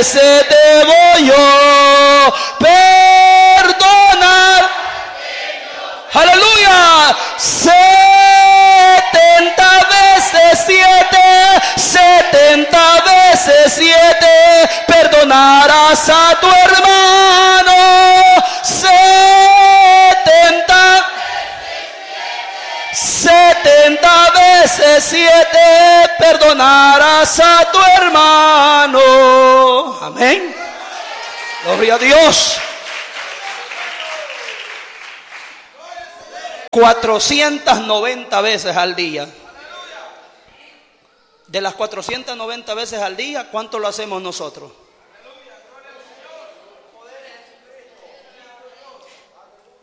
veces debo yo perdonar. Aleluya. 70 veces 7, 70 veces 7, perdonarás a tu hermano. 70 veces 7, perdonarás a tu hermano. Amén. Gloria a Dios. 490 veces al día. De las 490 veces al día, ¿cuánto lo hacemos nosotros?